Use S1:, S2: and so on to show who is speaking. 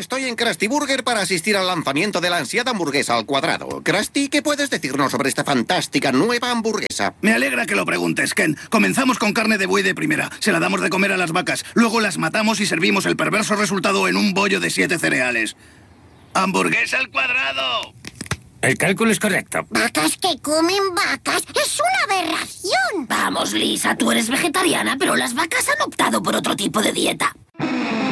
S1: Estoy en Krusty Burger para asistir al lanzamiento de la ansiada hamburguesa al cuadrado. Krusty, ¿qué puedes decirnos sobre esta fantástica nueva hamburguesa?
S2: Me alegra que lo preguntes, Ken. Comenzamos con carne de buey de primera. Se la damos de comer a las vacas. Luego las matamos y servimos el perverso resultado en un bollo de 7 cereales. ¡Hamburguesa al cuadrado!
S3: El cálculo es correcto.
S4: ¿Vacas que comen vacas? ¡Es una aberración!
S5: Vamos, Lisa, tú eres vegetariana, pero las vacas han optado por otro tipo de dieta.